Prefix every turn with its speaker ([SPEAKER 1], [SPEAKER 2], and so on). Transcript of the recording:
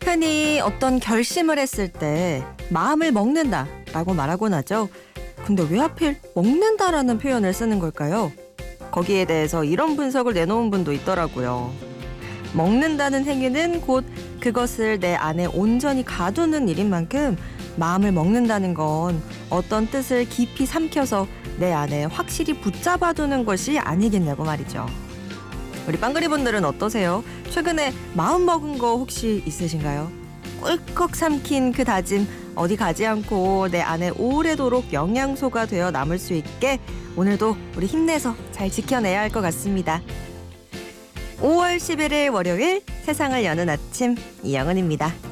[SPEAKER 1] 흔히 어떤 결심을 했을 때 마음을 먹는다라고 말하곤 하죠. 근데 왜 하필 먹는다라는 표현을 쓰는 걸까요? 거기에 대해서 이런 분석을 내놓은 분도 있더라고요. 먹는다는 행위는 곧 그것을 내 안에 온전히 가두는 일인 만큼 마음을 먹는다는 건 어떤 뜻을 깊이 삼켜서 내 안에 확실히 붙잡아두는 것이 아니겠냐고 말이죠. 우리 빵그리 분들은 어떠세요? 최근에 마음 먹은 거 혹시 있으신가요? 꿀꺽 삼킨 그 다짐 어디 가지 않고 내 안에 오래도록 영양소가 되어 남을 수 있게 오늘도 우리 힘내서 잘 지켜내야 할 것 같습니다. 5월 11일 월요일 세상을 여는 아침 이영은입니다.